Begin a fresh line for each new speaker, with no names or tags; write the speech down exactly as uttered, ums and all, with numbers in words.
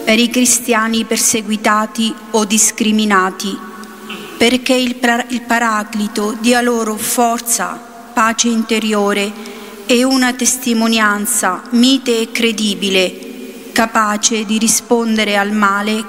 per i cristiani perseguitati o discriminati, perché il, il Paraclito dia loro forza, pace interiore e una testimonianza mite e credibile, capace di rispondere al male